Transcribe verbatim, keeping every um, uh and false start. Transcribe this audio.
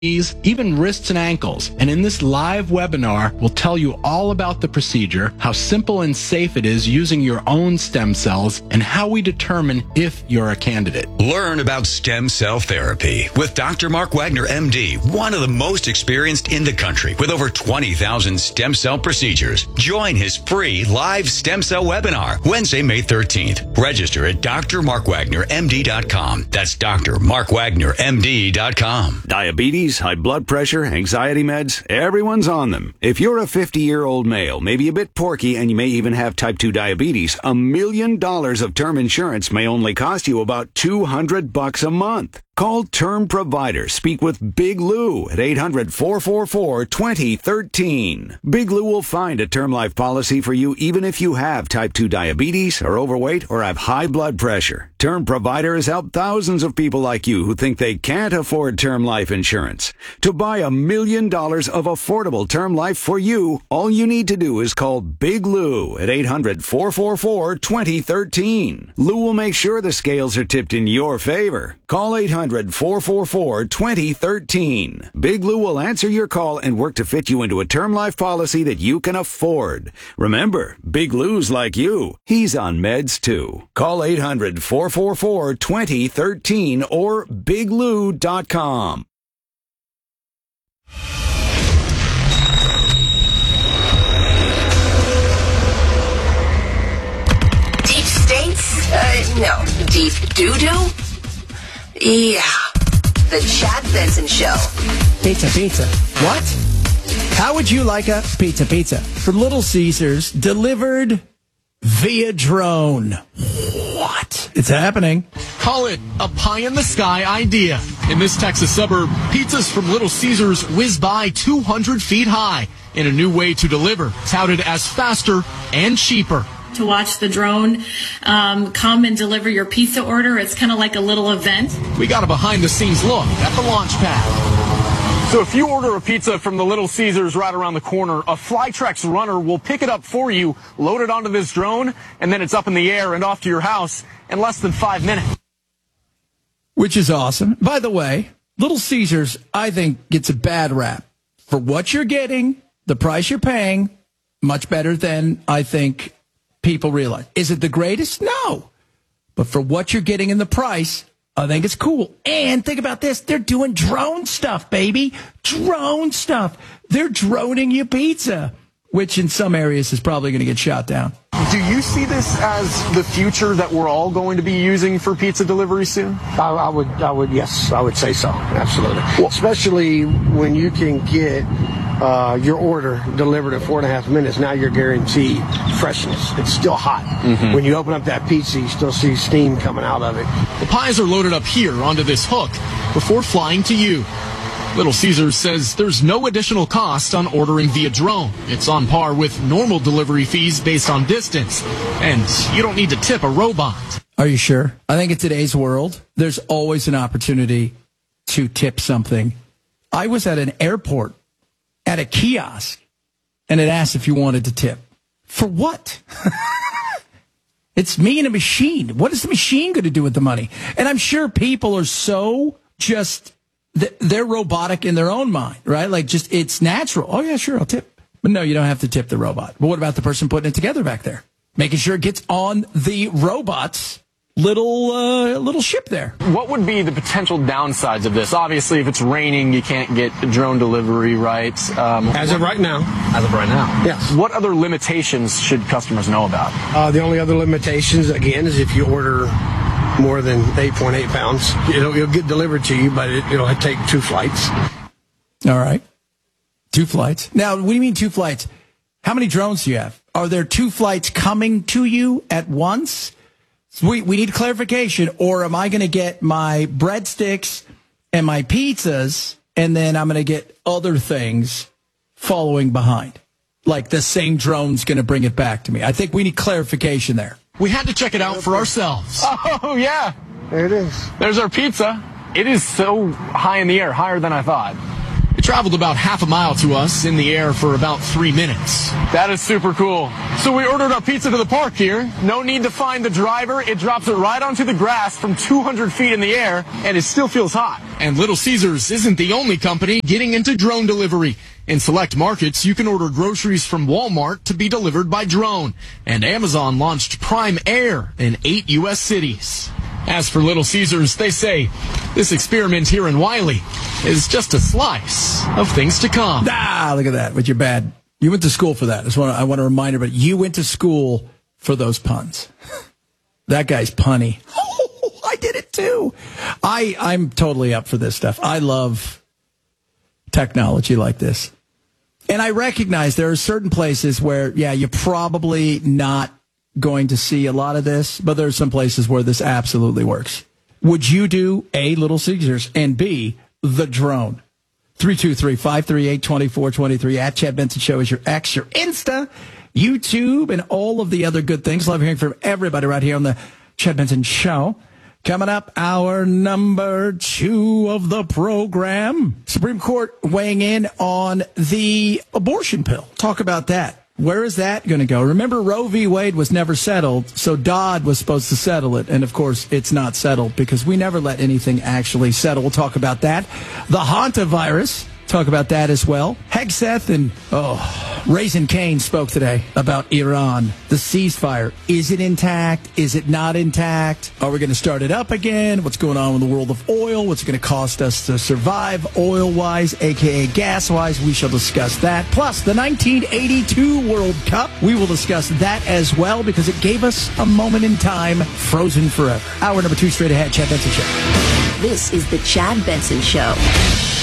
knees, even wrists and ankles. And in this live webinar, we'll tell you all about the procedure, how simple and safe it is using your own stem cells, and how we determine if you're a candidate. Learn about stem cell therapy with Doctor Mark Wagner, M D, one of the most experienced in the country with over twenty thousand stem cell procedures. Join his free live stem cell webinar Wednesday, May thirteenth. Register at D R mark wagner m d dot com. That's D R mark wagner m d dot com. Diabetes, high blood pressure, anxiety meds, everyone's on them. If you're a fifty-year-old male, maybe a bit porky, and you may even have type two diabetes, a million dollars of term insurance may only cost you about two hundred bucks a month. Call Term Provider. Speak with Big Lou at eight hundred, four four four, two zero one three. Big Lou will find a term life policy for you even if you have type two diabetes, are overweight, or have high blood pressure. Term Provider has helped thousands of people like you who think they can't afford term life insurance. To buy a million dollars of affordable term life for you, all you need to do is call Big Lou at eight hundred, four four four, two zero one three. Lou will make sure the scales are tipped in your favor. Call eight hundred, four four four, two zero one three. Big Lou will answer your call and work to fit you into a term life policy that you can afford. Remember, Big Lou's like you. He's on meds too. Call eight hundred, four four four, two zero one three or big lou dot com. Deep states? Uh, no. Deep doo-doo? Yeah. The Chad Benson Show. Pizza, pizza. What? How would you like a pizza, pizza from Little Caesars delivered via drone? What? It's happening. Call it a pie-in-the-sky idea. In this Texas suburb, pizzas from Little Caesars whiz by two hundred feet high in a new way to deliver, touted as faster and cheaper. To watch the drone um, come and deliver your pizza order. It's kind of like a little event. We got a behind-the-scenes look at the launch pad. So if you order a pizza from the Little Caesars right around the corner, a Flytrex runner will pick it up for you, load it onto this drone, and then it's up in the air and off to your house in less than five minutes. Which is awesome. By the way, Little Caesars, I think, gets a bad rap. For what you're getting, the price you're paying, much better than, I think, people realize. Is it the greatest? No. But for what you're getting in the price, I think it's cool. And think about this. They're doing drone stuff, baby. Drone stuff. They're droning you pizza, which in some areas is probably going to get shot down. Do you see this as the future that we're all going to be using for pizza delivery soon? I, I would, I would, yes, I would say so. Absolutely. Well, especially when you can get uh, your order delivered in four and a half minutes. Now you're guaranteed freshness. It's still hot. Mm-hmm. When you open up that pizza, you still see steam coming out of it. The pies are loaded up here onto this hook before flying to you. Little Caesars says there's no additional cost on ordering via drone. It's on par with normal delivery fees based on distance. And you don't need to tip a robot. Are you sure? I think in today's world, there's always an opportunity to tip something. I was at an airport at a kiosk, and it asked if you wanted to tip. For what? It's me and a machine. What is the machine going to do with the money? And I'm sure people are so just... they're robotic in their own mind, right? Like, just, it's natural. Oh, yeah, sure, I'll tip. But no, you don't have to tip the robot. But what about the person putting it together back there? Making sure it gets on the robot's little uh, little ship there. What would be the potential downsides of this? Obviously, if it's raining, you can't get drone delivery, right? Um, As of right now. As of right now. Yes. What other limitations should customers know about? Uh, the only other limitations, again, is if you order more than eight point eight pounds, it'll, it'll get delivered to you, but it, it'll take two flights. All right. Two flights. Now, what do you mean two flights? How many drones do you have? Are there two flights coming to you at once? We, we need clarification. Or am I going to get my breadsticks and my pizzas, and then I'm going to get other things following behind? Like the same drone's going to bring it back to me. I think we need clarification there. We had to check it out for ourselves. Oh, yeah. There it is. There's our pizza. It is so high in the air, higher than I thought. It traveled about half a mile to us in the air for about three minutes. That is super cool. So we ordered our pizza to the park here. No need to find the driver. It drops it right onto the grass from two hundred feet in the air, and it still feels hot. And Little Caesars isn't the only company getting into drone delivery. In select markets, you can order groceries from Walmart to be delivered by drone. And Amazon launched Prime Air in eight U S cities. As for Little Caesars, they say this experiment here in Wiley is just a slice of things to come. Ah, look at that. But you're bad. You went to school for that. That's what I want to remind everybody. You went to school for those puns. That guy's punny. Oh, I did it too. I, I'm totally up for this stuff. I love technology like this. And I recognize there are certain places where, yeah, you're probably not going to see a lot of this, but there's some places where this absolutely works. Would you do A, Little Caesars, and B, the drone? three two three, five three eight, two four two three at Chad Benson Show is your X, your Insta, YouTube, and all of the other good things. Love hearing from everybody right here on the Chad Benson Show. Coming up, our number two of the program. Supreme Court weighing in on the abortion pill. Talk about that. Where is that going to go? Remember, Roe v. Wade was never settled, so Dodd was supposed to settle it. And, of course, it's not settled because we never let anything actually settle. We'll talk about that. The hantavirus. Talk about that as well. Hegseth and, oh, Raising Cane spoke today about Iran. The ceasefire. Is it intact? Is it not intact? Are we going to start it up again? What's going on in the world of oil? What's it going to cost us to survive oil-wise, a k a gas-wise? We shall discuss that. Plus, the nineteen eighty-two World Cup. We will discuss that as well because it gave us a moment in time frozen forever. Hour number two straight ahead. Chad Benson Show. This is the Chad Benson Show.